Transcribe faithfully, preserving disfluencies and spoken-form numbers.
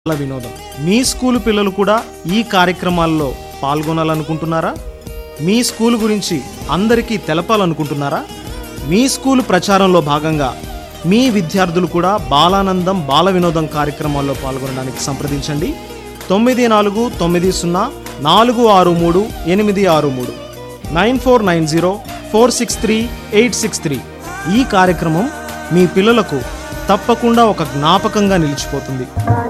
బాల వినోదం. మీ స్కూలు పిల్లలు కూడా ఈ కార్యక్రమాల్లో పాల్గొనాలనుకుంటున్నారా? మీ స్కూలు గురించి అందరికీ తెలపాలనుకుంటున్నారా? మీ స్కూలు ప్రచారంలో భాగంగా మీ విద్యార్థులు కూడా బాలానందం బాల వినోదం కార్యక్రమాల్లో పాల్గొనడానికి సంప్రదించండి. తొమ్మిది నాలుగు తొమ్మిది సున్నా నాలుగు ఆరు మూడు ఎనిమిది ఆరు మూడు nine four nine zero four six three eight six three. ఈ కార్యక్రమం మీ పిల్లలకు తప్పకుండా ఒక జ్ఞాపకంగా నిలిచిపోతుంది.